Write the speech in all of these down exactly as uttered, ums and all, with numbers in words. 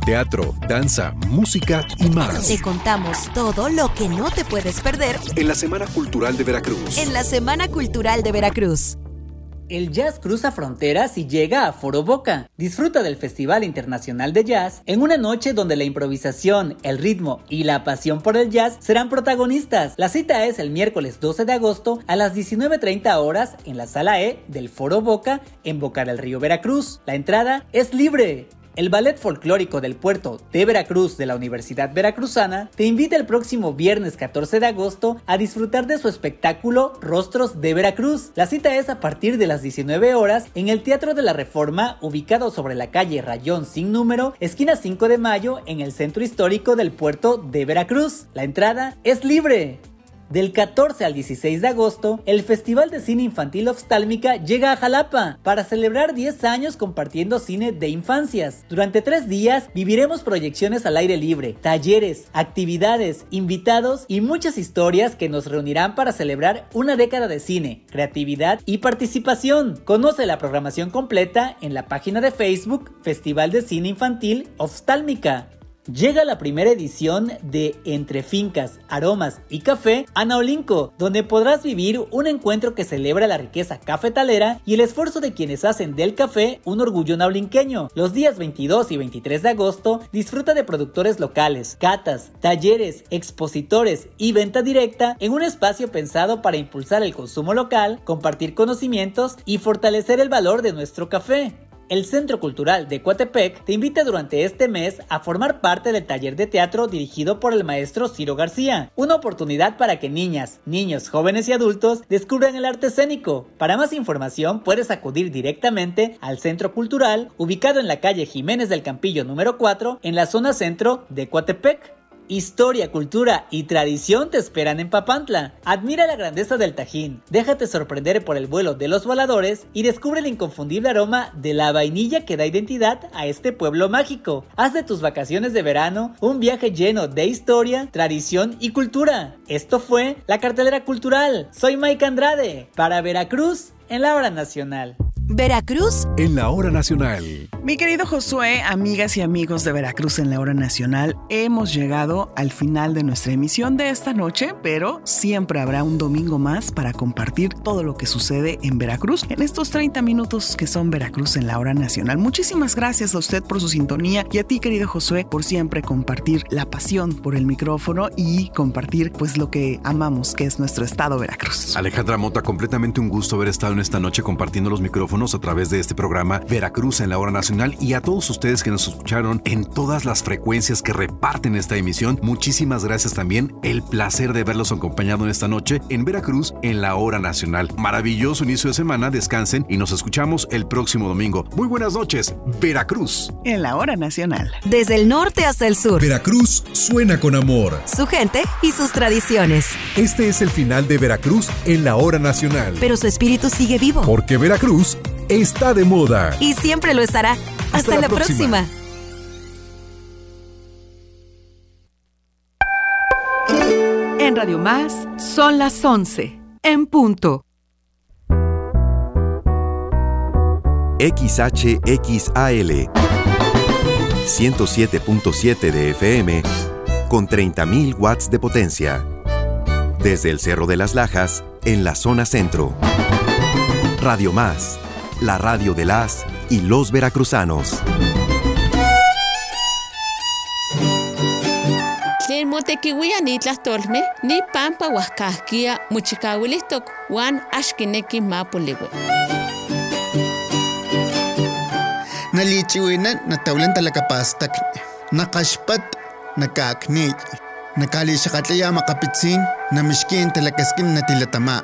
teatro, danza, música y más. Te contamos todo lo que no te puedes perder en la Semana Cultural de Veracruz. En la Semana Cultural de Veracruz. El jazz cruza fronteras y llega a Foro Boca. Disfruta del Festival Internacional de Jazz en una noche donde la improvisación, el ritmo y la pasión por el jazz serán protagonistas. La cita es el miércoles doce de agosto a las diecinueve treinta horas en la Sala E del Foro Boca en Boca del Río, Veracruz. La entrada es libre. El Ballet Folclórico del Puerto de Veracruz de la Universidad Veracruzana te invita el próximo viernes catorce de agosto a disfrutar de su espectáculo Rostros de Veracruz. La cita es a partir de las diecinueve horas en el Teatro de la Reforma, ubicado sobre la calle Rayón Sin Número, esquina cinco de mayo, en el centro histórico del Puerto de Veracruz. La entrada es libre. Del catorce al dieciséis de agosto, el Festival de Cine Infantil Oftálmica llega a Jalapa para celebrar diez años compartiendo cine de infancias. Durante tres días viviremos proyecciones al aire libre, talleres, actividades, invitados y muchas historias que nos reunirán para celebrar una década de cine, creatividad y participación. Conoce la programación completa en la página de Facebook Festival de Cine Infantil Oftálmica. Llega la primera edición de Entre Fincas, Aromas y Café a Naolinco, donde podrás vivir un encuentro que celebra la riqueza cafetalera y el esfuerzo de quienes hacen del café un orgullo naolinqueño. Los días veintidós y veintitrés de agosto disfruta de productores locales, catas, talleres, expositores y venta directa en un espacio pensado para impulsar el consumo local, compartir conocimientos y fortalecer el valor de nuestro café. El Centro Cultural de Coatepec te invita durante este mes a formar parte del taller de teatro dirigido por el maestro Ciro García. Una oportunidad para que niñas, niños, jóvenes y adultos descubran el arte escénico. Para más información puedes acudir directamente al Centro Cultural, ubicado en la calle Jiménez del Campillo número cuatro, en la zona centro de Coatepec. Historia, cultura y tradición te esperan en Papantla. Admira la grandeza del Tajín, déjate sorprender por el vuelo de los voladores y descubre el inconfundible aroma de la vainilla que da identidad a este pueblo mágico. Haz de tus vacaciones de verano un viaje lleno de historia, tradición y cultura. Esto fue la Cartelera Cultural. Soy Mike Andrade, para Veracruz en la Hora Nacional. Veracruz en la Hora Nacional. Mi querido Josué, amigas y amigos de Veracruz en la Hora Nacional, hemos llegado al final de nuestra emisión de esta noche, pero siempre habrá un domingo más para compartir todo lo que sucede en Veracruz en estos treinta minutos que son Veracruz en la Hora Nacional. Muchísimas gracias a usted por su sintonía y a ti, querido Josué, por siempre compartir la pasión por el micrófono y compartir pues lo que amamos, que es nuestro estado Veracruz. Alejandra Mota, completamente un gusto haber estado en esta noche compartiendo los micrófonos a través de este programa Veracruz en la Hora Nacional, y a todos ustedes que nos escucharon en todas las frecuencias que reparten esta emisión, muchísimas gracias también. El placer de verlos acompañado en esta noche en Veracruz en la Hora Nacional. Maravilloso inicio de semana, descansen y nos escuchamos el próximo domingo. Muy buenas noches, Veracruz en la Hora Nacional. Desde el norte hasta el sur, Veracruz suena con amor, su gente y sus tradiciones. Este es el final de Veracruz en la Hora Nacional, pero su espíritu sigue vivo, porque Veracruz está de moda y siempre lo estará. Hasta, Hasta la, la próxima. próxima. En Radio Más son las once, en punto. X H X A L ciento siete punto siete de F M con treinta mil watts de potencia. Desde el Cerro de las Lajas, en la zona centro. Radio Más, la radio de las y los veracruzanos. Tlen motekiuia ni tlastolme, ni pampa huascasquia, muchicahuilistok, wan ashkineki mapuliwe. Nalichiwinan natawlan talakapastak, nakashpat, nakaknij, nakalishakatlaya makapitsin, namishkin talakaskin natilatama.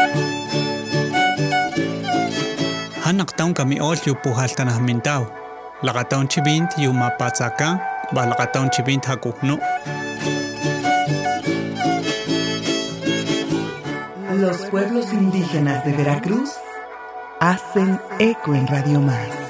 Hanak taon kami ol yu puhaltan hamintaw. Lakataon chibint yu mapatsaka, balakataon chibint hakukno. Los pueblos indígenas de Veracruz hacen eco en Radio Más.